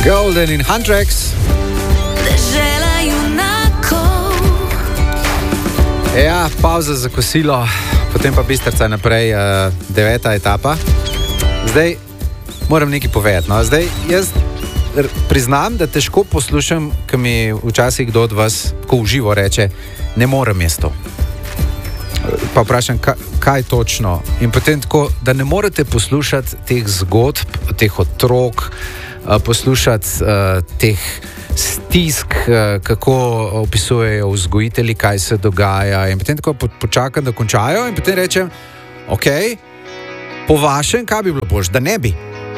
Golden in Huntrax. Ja, pauza za kosilo, potem pa Bistrica naprej, 9. etapa. Zdaj moram nekaj povedati. No? Zdaj, jaz priznam, da težko poslušam, ko mi včasih kdo od vas, ko v živo reče, ne morem jaz to. Pa vprašam, kaj točno. In potem tako, da ne morete poslušati teh zgodb, teh otrok, poslušati teh stisk, kako opisujejo vzgojitelji, kaj se dogaja. In potem tako počakam, da končajo in potem rečem, ok, po vašem, kaj bi bilo bož, da ne bi.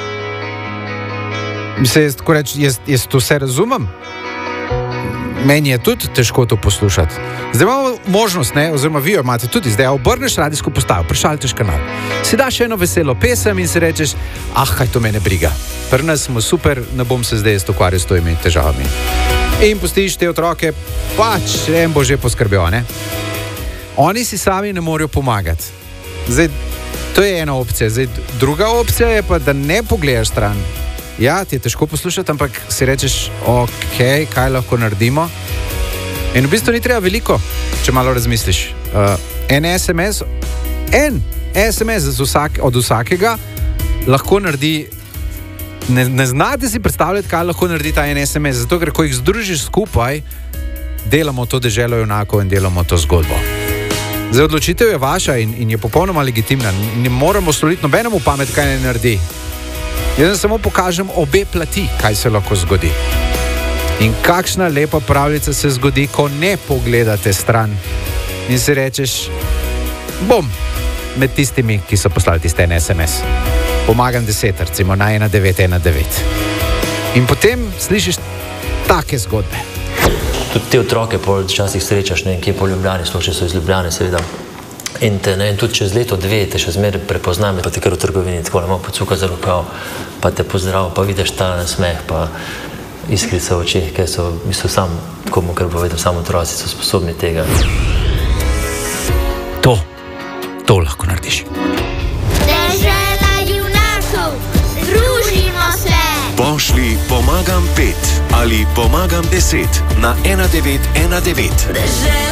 Mislim, jaz to vse razumem. Meni je tudi težko to poslušati. Zdaj imamo možnost, ne, oziroma vi jo imate tudi, zdaj obrneš radijsko postajo, prešalteš kanal. Si daš eno veselo pesem in si rečeš, kaj to mene briga. Pri nas smo super, ne bom se zdaj ukvarjal s temi težavami. In pustiš te otroke, pač, en bo že poskrbel, ne. Oni si sami ne morejo pomagati. Zdaj, to je ena opcija. Zdaj, druga opcija je pa, da ne pogledaš stran. Ja, ti je težko poslušati, ampak si rečeš, ok, kaj lahko naredimo. In v bistvu ni treba veliko, če malo razmisliš. En SMS od vsakega lahko naredi, ne znate si predstavljati, kaj lahko naredi ta en SMS, zato ker ko jih združiš skupaj, delamo to deželo junakov in delamo to zgodbo. Zdaj, odločitev je vaša in je popolnoma legitimna. Ne moramo soliti nobenemu pamet, kaj ne naredi. Jaz samo pokažem obe plati, kaj se lahko zgodi. In kakšna lepa pravljica se zgodi, ko ne pogledate stran in si rečeš, bom med tistimi, ki so poslali tiste en SMS. Pomagam 10, recimo na 1919. In potem slišiš take zgodbe. Tudi te otroke včasih srečaš nekje po Ljubljani, če so iz Ljubljane, seveda. In tudi čez leto, dve te še zmeraj prepoznam, pa te kar v trgovini tako malo pocuka za rokav, pa te pozdrav, pa vidiš ta nasmeh, pa iskrica v očeh, ker so, mislim, sam, tako mu kar povedal, samo otroci so sposobni tega. To lahko narediš. Dežela junakov, združimo se! Pošli pomagam 5 ali pomagam 10 na 1919.